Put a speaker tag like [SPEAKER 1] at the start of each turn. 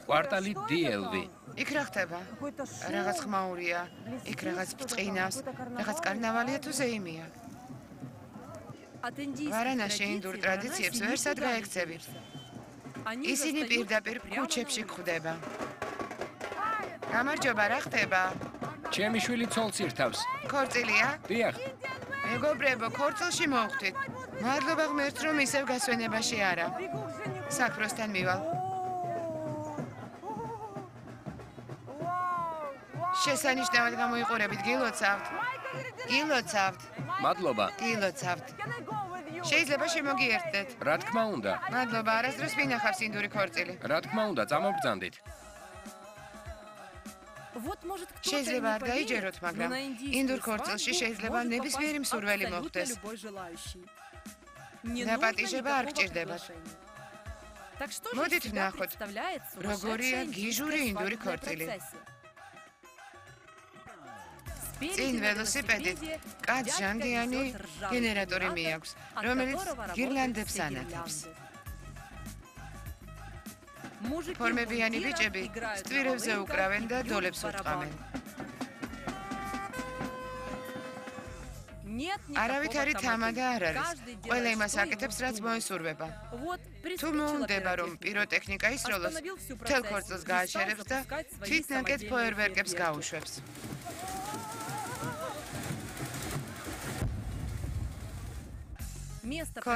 [SPEAKER 1] კვარტალი DLV.
[SPEAKER 2] იქ რა ხდება? რაღაც ხმაურია, იქ რაღაც ბრწყინავს, რაღაც კარნავალია თუ ზეიმია. ვარანაში ინდურ ტრადიციებს ვერსად გაექცევი. ისინი პირდაპირ ქუჩებში გვხვდება. გამარჯობა, რა ხდება?
[SPEAKER 1] ჩემი შვილი ცოლს ირთავს.
[SPEAKER 2] ქორწილია?
[SPEAKER 1] დიახ.
[SPEAKER 2] მეგობრებო, ქორწილში მოვხვდით. მადლობა ღმერთს, რომ ისევ გასვენებაში არა. საქმროსთან მივალ. შესანიშნავად გამოიყურებით, გილოცავთ. გილოცავთ.
[SPEAKER 1] მადლობა.
[SPEAKER 2] გილოცავთ. შეიძლება შემოგიერთდეთ.
[SPEAKER 1] რა თქმა უნდა.
[SPEAKER 2] მადლობა, არასდროს მინახავს ინდური ქორწილი.
[SPEAKER 1] რა თქმა უნდა, წამობრძანდით.
[SPEAKER 2] შეიძლება არ გაიჯეროთ, მაგრამ ინდურ ქორწილში შეიძლება ნებისმიერი მსურველი მოხდეს. დაპატიჟება არ გჭირდებათ. მოდით ვნახოთ, როგორია გიჟური ინდური ქორწილი. წინ ველოსიპედით კაცჟანდიანი გენერატორი მიაქვს, რომელიც გირლანდებს ანათებს. ფორმებიანი ბიჭები სტვირებზე უკრავენ და დოლებს უტყავენ. არავითარი თამა და არ არის. ყველა იმას აკეთებს, რაც მოესურვება. თუ მოუნდება, რომ პიროტექნიკა ისროლოს, მთელ ქორწილს გააჩერებს და თვითნაკეთ ფოიერვერკებს გაუშვებს.